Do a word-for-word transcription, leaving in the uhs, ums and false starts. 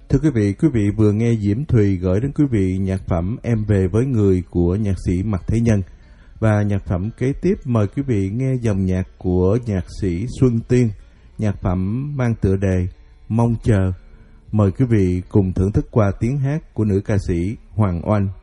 Thưa quý vị, quý vị vừa nghe Diễm Thùy gửi đến quý vị nhạc phẩm Em Về Với Người của nhạc sĩ Mạc Thế Nhân. Và nhạc phẩm kế tiếp mời quý vị nghe dòng nhạc của nhạc sĩ Xuân Tiên, nhạc phẩm mang tựa đề Mong Chờ. Mời quý vị cùng thưởng thức qua tiếng hát của nữ ca sĩ Hoàng Oanh.